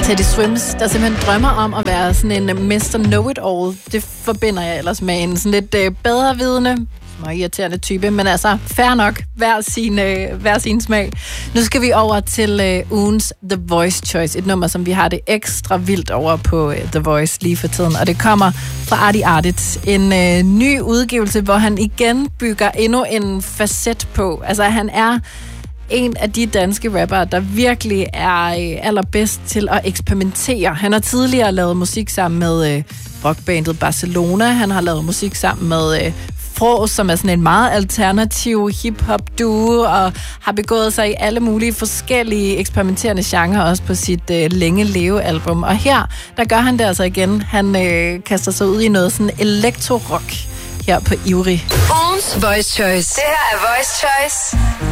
Teddy Swims, der simpelthen drømmer om at være sådan en Mr. Know-it-all. Det forbinder jeg ellers med en sådan lidt bedrevidende, irriterende type, men altså fair nok, hver sin smag. Nu skal vi over til ugens The Voice Choice, et nummer, som vi har det ekstra vildt over på The Voice lige for tiden, og det kommer fra Artie Artit. En ny udgivelse, hvor han igen bygger endnu en facet på. Altså han er en af de danske rappere, der virkelig er allerbedst til at eksperimentere. Han har tidligere lavet musik sammen med rockbandet Barcelona. Han har lavet musik sammen med Frås, som er sådan en meget alternativ hip-hop-duo, og har begået sig i alle mulige forskellige eksperimenterende genrer, også på sit Længe Leve-album. Og her, der gør han det altså igen. Han kaster sig ud i noget sådan elektro-rock her på Ivrig. Ugens Voice Choice. Det her er Voice Choice.